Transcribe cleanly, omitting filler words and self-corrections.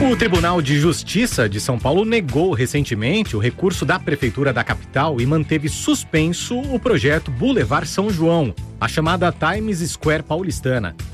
O Tribunal de Justiça de São Paulo negou recentemente o recurso da Prefeitura da capital e manteve suspenso o projeto Boulevard São João, a chamada Times Square paulistana.